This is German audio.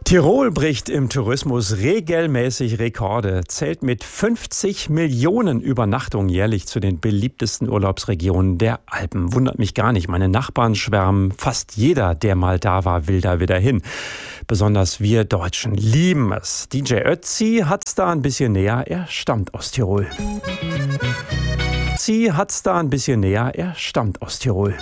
Tirol bricht im Tourismus regelmäßig Rekorde, zählt mit 50 Millionen Übernachtungen jährlich zu den beliebtesten Urlaubsregionen der Alpen. Wundert mich gar nicht, meine Nachbarn schwärmen. Fast jeder, der mal da war, will da wieder hin. Besonders wir Deutschen lieben es. DJ Ötzi hat's da ein bisschen näher, er stammt aus Tirol.